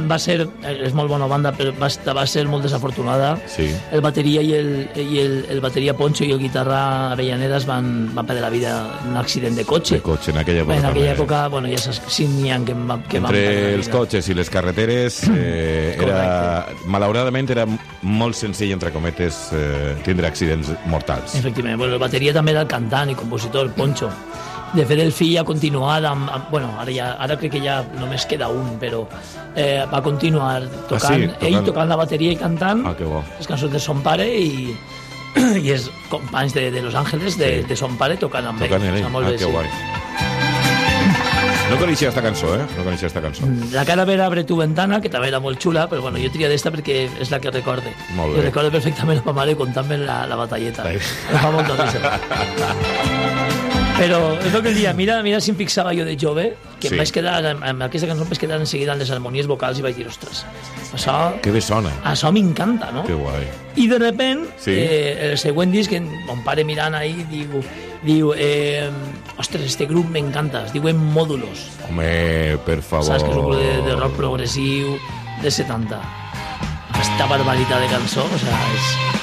és molt bona banda, però va ser molt desafortunada. Sí. El bateria i el bateria Poncho i el guitarra Avellaneda van perdre la vida en un accident de cotxe. De cotxe, en aquella època. En aquella època, bueno, ja saps, 5 n'hi ha que van perdre la vida. Entre els cotxes i les carreteres, malauradament era molt senzill, entre cometes, tindre accidents mortals. Efectivament. Bueno, el bateria també era el cantant i compositor, Poncho. De fet, el fill ha continuat bueno, ara crec que ja només queda un, però va continuar tocant, ell tocant la bateria i cantant les cançons de son pare i és companys de Los Ángeles de son pare tocant amb ell. Que guai. No coneixia esta cançó, No coneixia esta cançó. La cara vera abre tu ventana, que també era molt xula, però bueno, jo tria d'esta perquè és la que recorde. Molt bé. Jo recordo perfectament la mare contant-me la batalleta. Em fa molta risa. Però és el que diria, mira si em fixava jo de jove, que em vaig quedar, amb aquesta cançó em vaig quedar en seguida en les harmonies vocals i vaig dir, ostres, això... Que bé sona. Això m'encanta, no? Que guai. I de repent, el següent disc, mon pare mirant ahí, diu ostres, este grup m'encanta, es diuen Módulos. Home, per favor. Saps que és un grup de rock progressiu de 70. Aquesta barbaritat de cançó, o sea, és...